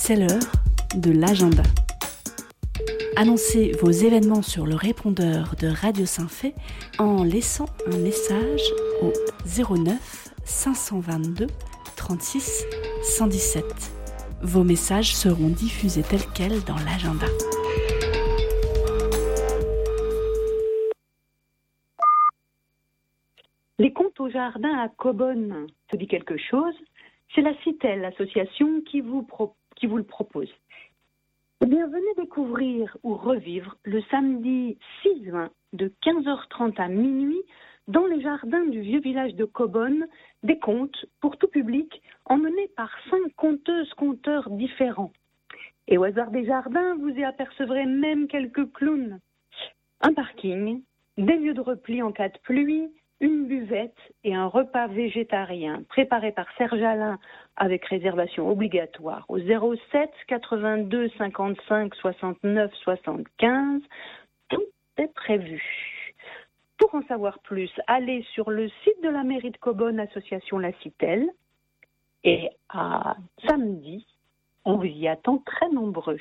C'est l'heure de l'agenda. Annoncez vos événements sur le répondeur de Radio Saint-Fé en laissant un message au 09 522 36 117. Vos messages seront diffusés tels quels dans l'agenda. Les contes au jardin à Cobonne, ça dit quelque chose? C'est la CITEL, l'association qui vous le propose. Eh bien, venez découvrir ou revivre le samedi 6 juin de 15h30 à minuit dans les jardins du vieux village de Cobonne, des contes pour tout public emmenés par 5 conteuses-conteurs différents. Et au hasard des jardins, vous y apercevrez même quelques clowns. Un parking, des lieux de repli en cas de pluie, une buvette et un repas végétarien préparé par Serge Alain avec réservation obligatoire au 07 82 55 69 75. Tout est prévu. Pour en savoir plus, allez sur le site de la mairie de Cobonne, association La Citelle. Et à samedi, on vous y attend très nombreux.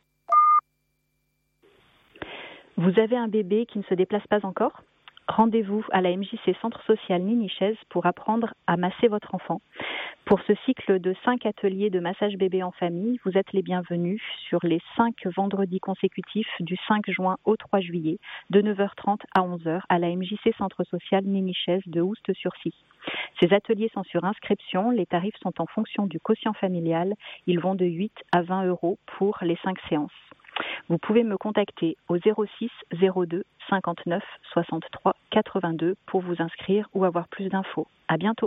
Vous avez un bébé qui ne se déplace pas encore ? Rendez-vous à la MJC Centre Social Ninichaise pour apprendre à masser votre enfant. Pour ce cycle de 5 ateliers de massage bébé en famille, vous êtes les bienvenus sur les 5 vendredis consécutifs du 5 juin au 3 juillet, de 9h30 à 11h à la MJC Centre Social Ninichaise de Oust-sur-Scie. Ces ateliers sont sur inscription, les tarifs sont en fonction du quotient familial, ils vont de 8 à 20 € pour les 5 séances. Vous pouvez me contacter au 06 02 59 63 82 pour vous inscrire ou avoir plus d'infos. À bientôt.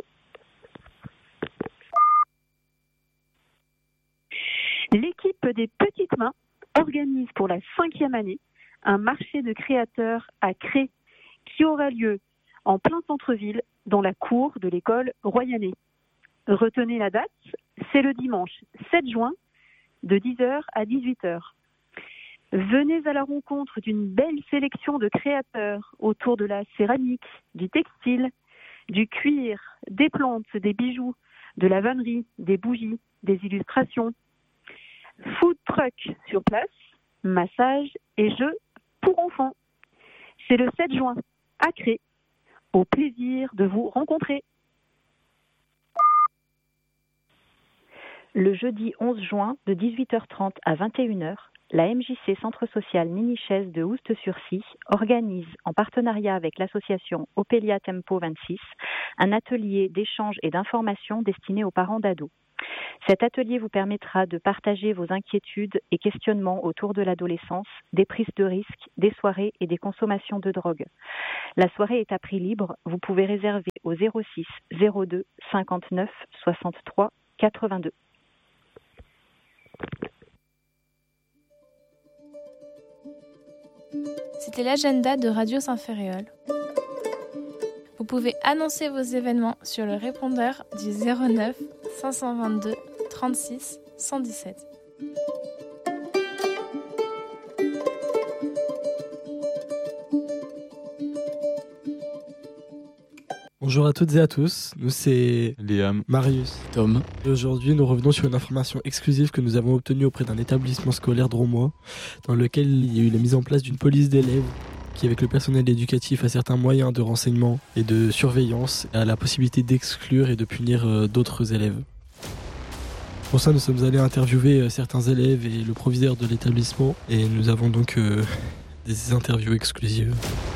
L'équipe des Petites Mains organise pour la 5e année un marché de créateurs à Cré qui aura lieu en plein centre-ville dans la cour de l'école Royanais. Retenez la date, c'est le dimanche 7 juin de 10h à 18h. Venez à la rencontre d'une belle sélection de créateurs autour de la céramique, du textile, du cuir, des plantes, des bijoux, de la vannerie, des bougies, des illustrations. Food truck sur place, massage et jeux pour enfants. C'est le 7 juin à Cré. Au plaisir de vous rencontrer. Le jeudi 11 juin de 18h30 à 21h, la MJC Centre Social Ninichaise de Oust-sur-Scie organise, en partenariat avec l'association Opélia Tempo 26, un atelier d'échange et d'information destiné aux parents d'ados. Cet atelier vous permettra de partager vos inquiétudes et questionnements autour de l'adolescence, des prises de risques, des soirées et des consommations de drogue. La soirée est à prix libre. Vous pouvez réserver au 06 02 59 63 82. C'était l'agenda de Radio Saint-Ferréol. Vous pouvez annoncer vos événements sur le répondeur du 09 522 36 117. Bonjour à toutes et à tous, nous c'est Liam, Marius, Tom. Et aujourd'hui nous revenons sur une information exclusive que nous avons obtenue auprès d'un établissement scolaire drômois dans lequel il y a eu la mise en place d'une police d'élèves qui, avec le personnel éducatif, a certains moyens de renseignement et de surveillance et a la possibilité d'exclure et de punir d'autres élèves. Pour ça, nous sommes allés interviewer certains élèves et le proviseur de l'établissement et nous avons donc des interviews exclusives.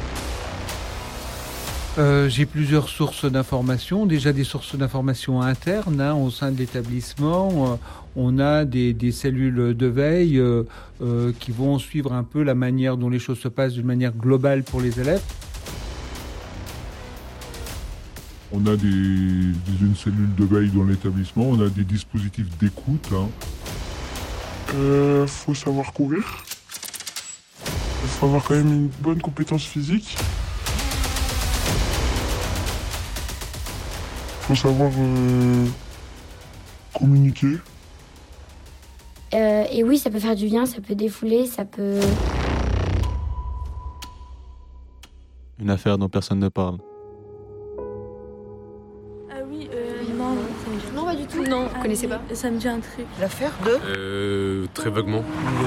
J'ai plusieurs sources d'informations, déjà des sources d'informations internes au sein de l'établissement. On a des cellules de veille qui vont suivre un peu la manière dont les choses se passent d'une manière globale pour les élèves. On a une cellule de veille dans l'établissement, on a des dispositifs d'écoute. Faut savoir courir. Il faut avoir quand même une bonne compétence physique. Faut savoir communiquer. Et oui, ça peut faire du bien, ça peut défouler, ça peut... Une affaire dont personne ne parle. Ah oui, non, Non, pas du tout. Non, je connais connaissez pas? Ça me dit un truc. L'affaire de Très vaguement.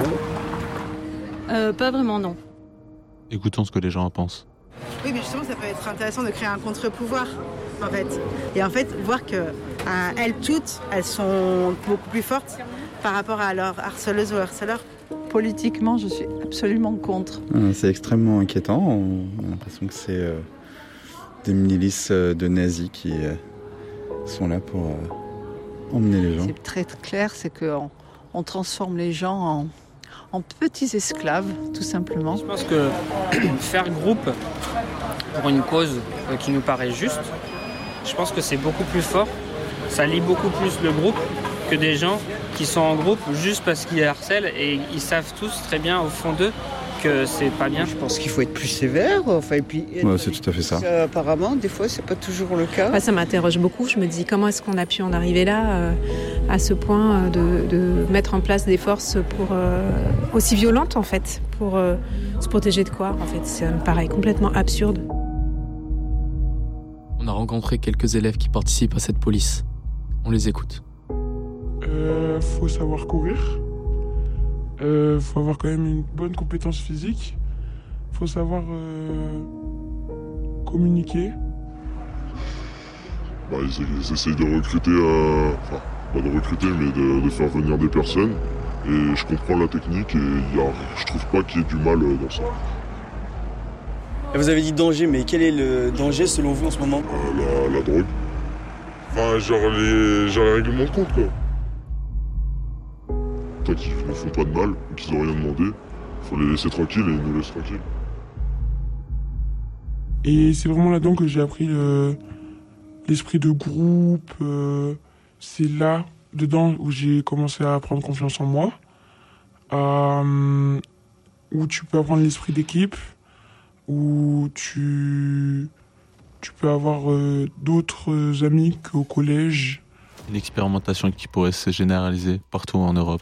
Pas vraiment, non. Écoutons ce que les gens en pensent. Oui, mais justement, ça peut être intéressant de créer un contre-pouvoir, en fait. Et en fait, voir que elles toutes, elles sont beaucoup plus fortes par rapport à leurs harceleuses ou harceleurs. Politiquement, je suis absolument contre. C'est extrêmement inquiétant. On a l'impression que c'est des milices de nazis qui sont là pour emmener les gens. C'est très clair, c'est qu'on transforme les gens en petits esclaves, tout simplement. Je pense que faire groupe pour une cause qui nous paraît juste, je pense que c'est beaucoup plus fort. Ça lie beaucoup plus le groupe que des gens qui sont en groupe juste parce qu'ils harcèlent et ils savent tous très bien au fond d'eux que c'est pas bien. Je pense qu'il faut être plus sévère. Enfin, et puis, c'est tout à fait ça. Apparemment, des fois, c'est pas toujours le cas. Ça m'interroge beaucoup. Je me dis comment est-ce qu'on a pu en arriver là, à ce point de mettre en place des forces aussi violentes en fait, pour se protéger de quoi en fait. Ça me paraît complètement absurde. On a rencontré quelques élèves qui participent à cette police. On les écoute. Faut savoir courir. Faut avoir quand même une bonne compétence physique. Faut savoir communiquer. Ils essayent de recruter, enfin pas de recruter, mais de faire venir des personnes. Et je comprends la technique et je trouve pas qu'il y ait du mal dans ça. Et vous avez dit danger, mais quel est le danger selon vous en ce moment? La drogue. Enfin, genre les règlements de compte, quoi. Tant qu'ils ne font pas de mal ou qu'ils n'ont rien demandé, faut les laisser tranquilles et ils nous laissent tranquilles. Et c'est vraiment là-dedans que j'ai appris l'esprit de groupe. C'est là, dedans, où j'ai commencé à prendre confiance en moi. Où tu peux apprendre l'esprit d'équipe. Où tu peux avoir d'autres amis qu'au collège. Une expérimentation qui pourrait se généraliser partout en Europe.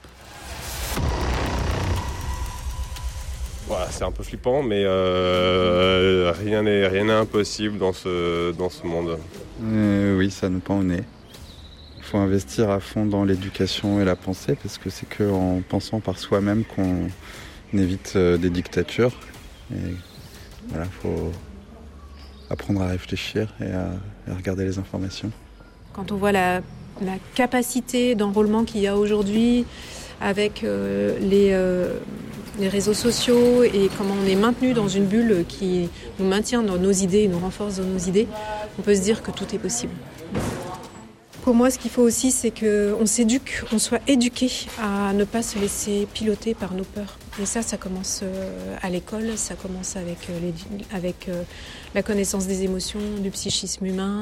Voilà, c'est un peu flippant, mais rien n'est impossible dans ce monde. Oui, ça nous pend au nez. Il faut investir à fond dans l'éducation et la pensée, parce que c'est qu'en pensant par soi-même qu'on évite des dictatures. Et voilà, il faut apprendre à réfléchir et à regarder les informations. Quand on voit la capacité d'enrôlement qu'il y a aujourd'hui avec les réseaux sociaux et comment on est maintenu dans une bulle qui nous maintient dans nos idées et nous renforce dans nos idées, on peut se dire que tout est possible. Pour moi, ce qu'il faut aussi, c'est qu'on s'éduque, on soit éduqué à ne pas se laisser piloter par nos peurs. Et ça commence à l'école, ça commence avec la connaissance des émotions, du psychisme humain.